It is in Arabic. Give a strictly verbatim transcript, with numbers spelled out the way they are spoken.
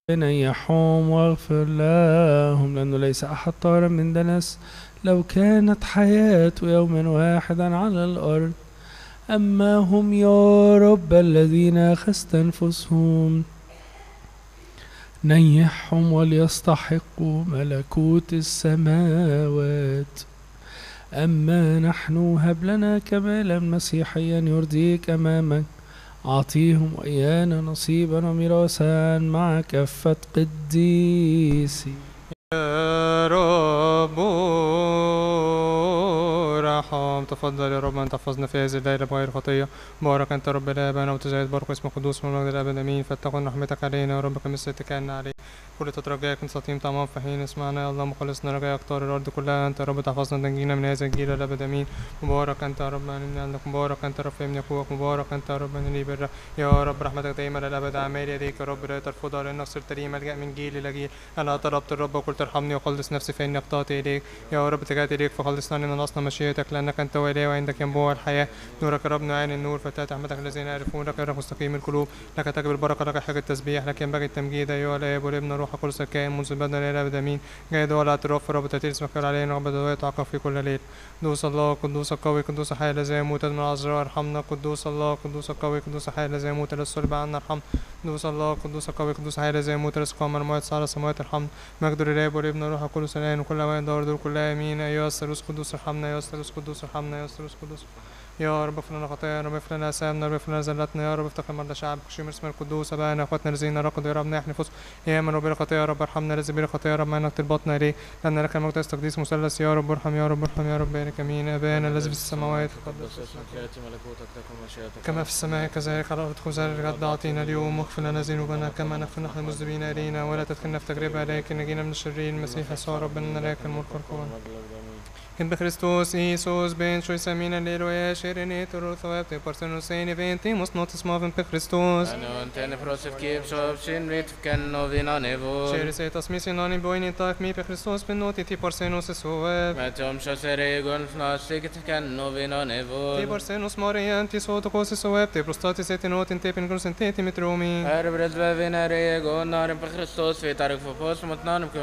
نيحهم واغفر لهم، لأنه ليس أحد طار من دنس لو كانت حياة يوما واحدا على الأرض. أما هم يا رب الذين أخذت أنفسهم نيحهم وليستحقوا ملكوت السماوات. أما نحن هب لنا كمالا مسيحيا يرضيك أمامك، أعطيهم وإيانا نصيبا وميراثا مع كافة قديسي. يا رب ارحم. تفضل يا رب أن تحفظنا في هذه الليلة بغير خطية. بارك أنت رب الآباء وتزايد بارك اسم قدوس من المجد الأبد آمين. فاتقن رحمتك علينا يا رب كمثل اتكالنا عليك. كل تترجاك نستطيع طعام فحين اسمعنا يا الله مخلصنا رجاء أقطار الأرض كلها. أنت يا رب تحفظنا تنجينا من هذا الجيل الأبد آمين. مبارك أنت يا رب أن عندك، مبارك أنت رب من يقوك، مبارك أنت يا رب من لي بر يا رب. رحمتك دائما للأبد، أعمال يديك يا رب لا ترفضها، لأنك صرت لي ملجأ من جيل إلى جيل. أنا طلبت الرب وقلت ارحمني وخلص نفسي فإني أخطأت إليك يا رب. اتجهت إليك فخلصني من أصل مشيئتك، لأنك أنت وإلهي وعندك ينبوع الحياة. نورك يا رب نعين النور، فتاة رحمتك الذين يعرفون لك غير مستقيم القلوب. لك تجب البركة، لك حق التسبيح، لك ينبغي التمجيد أيها الآب والابن والروح القدس الكائن منذ البدء إلى الأبد آمين. جاهد ولا اعتراف رب تأتي اسمك علينا وعبد ويتعاقب في كل ليل. قدوس الله قدوس القوي قدوس الحي الذي يموت من العذراء ارحمنا. قدوس الله قدوس القوي قدوس الحي الذي يموت للصلب عنا ارحمنا. قدوس الله قدوس القوي قدوس الحي الذي يموت للسقام من الموت على السماوات ارحمنا. مجد للآب والابن والروح القدس الآن وكل أوان دور دور كلها آمين. أيها الثالوث قدوس ارحمنا، يا الثالوث قدوس ارحمنا، يا الثالوث قدوس يا رب. اغفر لنا خطايانا يا رب، اغفر لنا آثامنا يا رب، اغفر لنا زلاتنا يا رب. افتقر مرضى شعبك شيم اسم القدوس. أبانا أخواتنا الذين رقدوا يا رب نحن نفوس يا من رب خطايا يا رب ارحمنا. الذي بلا خطايا يا رب ما نقتل بطنا إليه، لأن لك المجد تقديس مثلث يا رب. ارحم يا رب ارحم يا رب بارك آمين. أبانا الذي في السماوات تقدس اسمك، يأتي ملكوتك، تكن مشيئتك كما في السماء كذلك على الأرض. خبزنا الغد أعطينا اليوم، واغفر لنا ذنوبنا كما نغفر نحن المذنبين إلينا، ولا تدخلنا في تجربة لكن نجينا من الشرير. المسيح يسوع ربنا لك الملك والقوة in Christus Iisus ben și semina leroia șerene toro thawte personu sene venti mos notis mavem pe Christus. Anon tene prosef kip shop shin rit ken novina nevo. Șere se tas misionani boini tak mi pe Christus pe noti ti personu se soe. Metom shosere gon fnasik ken novina nevo. Ti personu smorian ti soto cose soe te prostati se te notin te pen grosenteti metromi. Her bred venere gon nar pe Christus vi tarik fopos mot nanum